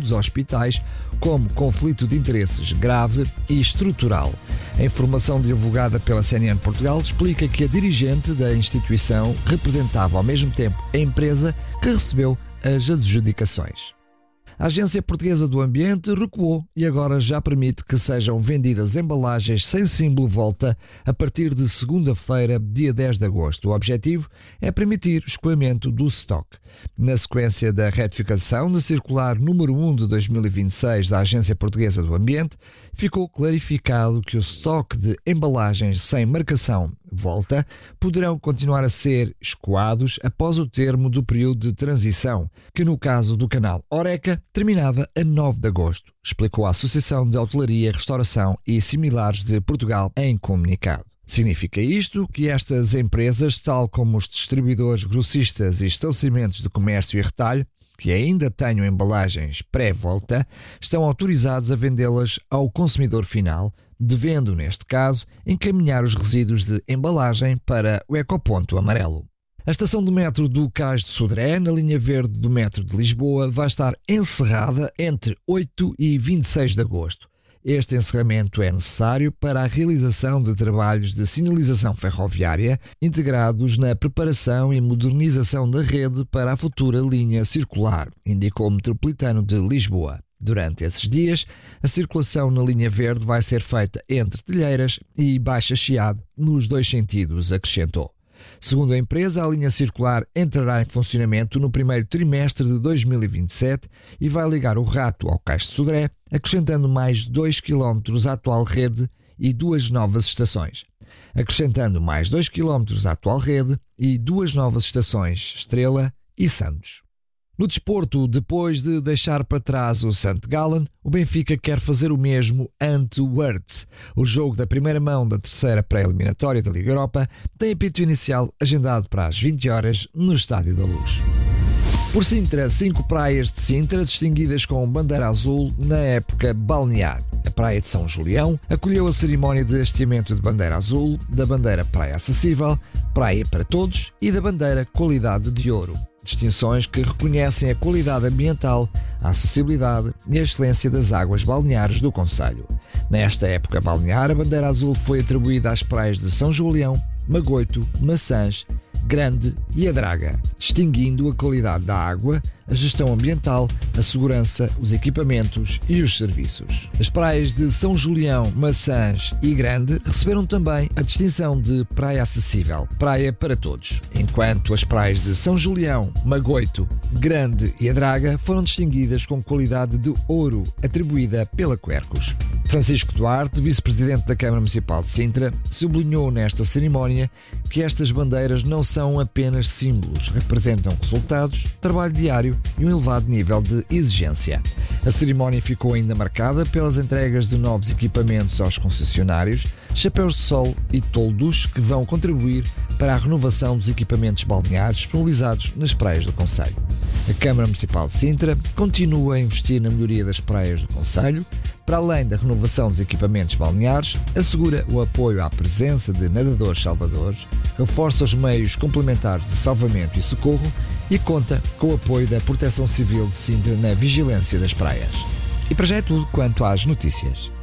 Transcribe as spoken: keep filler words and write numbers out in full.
dos hospitais como conflito de interesses grave e estrutural. A informação divulgada pela C N N Portugal explica que a dirigente da instituição representava ao mesmo tempo a empresa que recebeu as adjudicações. A Agência Portuguesa do Ambiente recuou e agora já permite que sejam vendidas embalagens sem símbolo volta a partir de segunda-feira, dia dez de agosto. O objetivo é permitir o escoamento do estoque. Na sequência da retificação da circular número um de dois mil e vinte e seis da Agência Portuguesa do Ambiente, ficou clarificado que o estoque de embalagens sem marcação volta poderão continuar a ser escoados após o termo do período de transição, que no caso do canal Horeca terminava a nove de agosto, explicou a Associação de Hotelaria, Restauração e Similares de Portugal em comunicado. Significa isto que estas empresas, tal como os distribuidores, grossistas e estabelecimentos de comércio e retalho, que ainda tenham embalagens pré-volta, estão autorizados a vendê-las ao consumidor final, devendo, neste caso, encaminhar os resíduos de embalagem para o ecoponto amarelo. A estação do metro do Cais de Sodré, na linha verde do metro de Lisboa, vai estar encerrada entre oito e vinte e seis de agosto. Este encerramento é necessário para a realização de trabalhos de sinalização ferroviária integrados na preparação e modernização da rede para a futura linha circular, indicou o Metropolitano de Lisboa. Durante esses dias, a circulação na linha verde vai ser feita entre Telheiras e Baixa Chiado, nos dois sentidos, acrescentou. Segundo a empresa, a linha circular entrará em funcionamento no primeiro trimestre de dois mil e vinte e sete e vai ligar o Rato ao Cais de Sodré, acrescentando mais dois quilómetros à atual rede e duas novas estações. Acrescentando mais dois quilómetros à atual rede e duas novas estações, Estrela e Santos. No desporto, depois de deixar para trás o Saint Gallen, o Benfica quer fazer o mesmo ante o Hertz. O jogo da primeira mão da terceira pré-eliminatória da Liga Europa tem apito inicial agendado para as vinte horas no Estádio da Luz. Por Sintra, cinco praias de Sintra distinguidas com bandeira azul na época balnear. A Praia de São Julião acolheu a cerimónia de hasteamento de bandeira azul, da bandeira Praia Acessível, Praia para Todos e da bandeira Qualidade de Ouro. Distinções que reconhecem a qualidade ambiental, a acessibilidade e a excelência das águas balneares do concelho. Nesta época balnear, a bandeira azul foi atribuída às praias de São Julião, Magoito, Maçãs, Grande e a Draga, distinguindo a qualidade da água, a gestão ambiental, a segurança, os equipamentos e os serviços. As praias de São Julião, Maçãs e Grande receberam também a distinção de Praia Acessível, Praia para Todos, enquanto as praias de São Julião, Magoito, Grande e a Draga foram distinguidas com qualidade de ouro, atribuída pela Quercus. Francisco Duarte, vice-presidente da Câmara Municipal de Sintra, sublinhou nesta cerimónia que estas bandeiras não são apenas símbolos, representam resultados, trabalho diário e um elevado nível de exigência. A cerimónia ficou ainda marcada pelas entregas de novos equipamentos aos concessionários, chapéus de sol e toldos que vão contribuir para a renovação dos equipamentos balneares disponibilizados nas praias do concelho. A Câmara Municipal de Sintra continua a investir na melhoria das praias do concelho, para além da renovação dos equipamentos balneares, assegura o apoio à presença de nadadores salvadores, reforça os meios complementares de salvamento e socorro e conta com o apoio da Proteção Civil de Sintra na vigilância das praias. E para já é tudo quanto às notícias.